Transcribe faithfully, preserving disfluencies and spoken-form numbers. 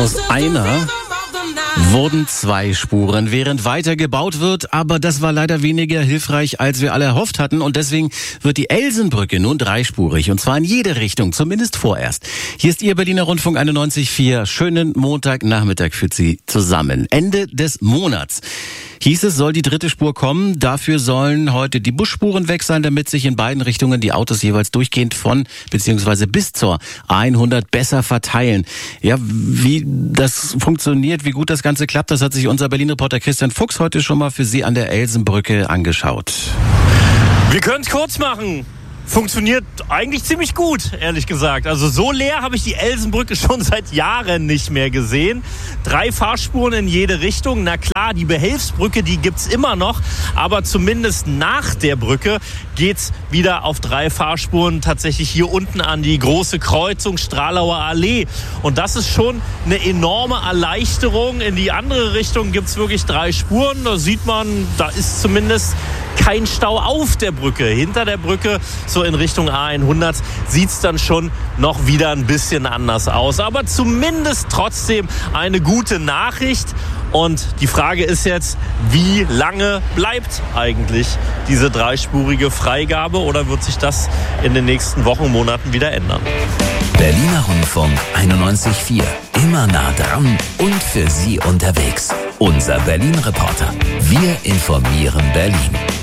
Aus einer wurden zwei Spuren, während weiter gebaut wird, aber das war leider weniger hilfreich, als wir alle erhofft hatten, und deswegen wird die Elsenbrücke nun dreispurig, und zwar in jede Richtung, zumindest vorerst. Hier ist Ihr Berliner Rundfunk einundneunzig Komma vier. Schönen Montagnachmittag für Sie zusammen. Ende des Monats hieß es, soll die dritte Spur kommen. Dafür sollen heute die Busspuren weg sein, damit sich in beiden Richtungen die Autos jeweils durchgehend von bzw. bis zur hundert besser verteilen. Ja, wie das funktioniert, wie gut das Ganze klappt, das hat sich unser Berlin-Reporter Christian Fuchs heute schon mal für Sie an der Elsenbrücke angeschaut. Wir können es kurz machen. Funktioniert eigentlich ziemlich gut, ehrlich gesagt. Also so leer habe ich die Elsenbrücke schon seit Jahren nicht mehr gesehen. Drei Fahrspuren in jede Richtung. Na klar, die Behelfsbrücke, die gibt's immer noch. Aber zumindest nach der Brücke geht's wieder auf drei Fahrspuren tatsächlich hier unten an die große Kreuzung Stralauer Allee. Und das ist schon eine enorme Erleichterung. In die andere Richtung gibt's wirklich drei Spuren. Da sieht man, da ist zumindest kein Stau auf der Brücke. Hinter der Brücke, so in Richtung A hundert, sieht es dann schon noch wieder ein bisschen anders aus. Aber zumindest trotzdem eine gute Nachricht. Und die Frage ist jetzt, wie lange bleibt eigentlich diese dreispurige Freigabe, oder wird sich das in den nächsten Wochen, Monaten wieder ändern? Berliner Rundfunk einundneunzig Komma vier. Immer nah dran und für Sie unterwegs. Unser Berlin-Reporter. Wir informieren Berlin.